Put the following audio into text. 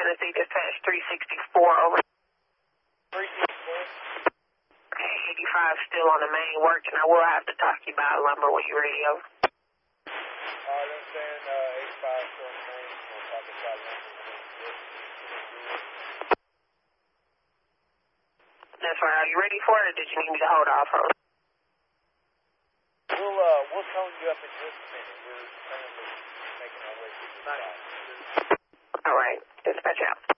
Tennessee Dispatch 364 over. 364. Okay, 85 still on the main work, and I will have to talk to you about lumber when you're ready. Over. Alright, understand, 85 still on the main. We'll talk about lumber. That's right. Are you ready for it, or did you need me to hold off on? We'll tone you up in just a minute. We're currently making our way to the site. All right. Dispatch out.